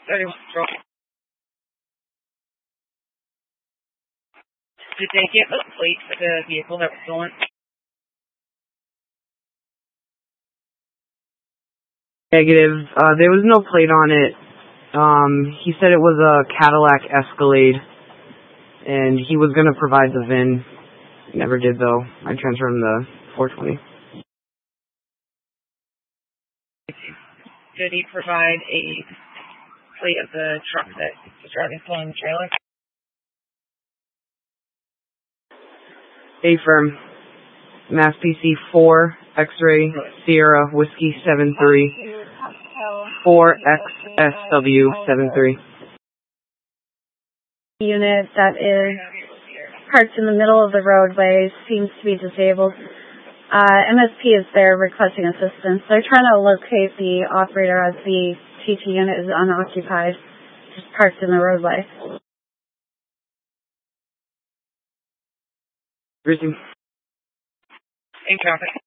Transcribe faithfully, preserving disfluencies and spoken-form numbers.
thirty-one Patrol. Did they get the plate for the vehicle that was stolen? Negative. Uh, there was no plate on it. Um, he said it was a Cadillac Escalade, and he was going to provide the V I N. Never did, though. I transferred him the four twenty. Did he provide a plate of the truck that was driving pulling the trailer? A-firm. Mass P C four, X-ray, Sierra, Whiskey seven three, four X S W seven three. Unit that is parked in the middle of the roadway seems to be disabled. Uh, M S P is there requesting assistance. They're trying to locate the operator as the T T unit is unoccupied, just parked in the roadway. Receive. In traffic.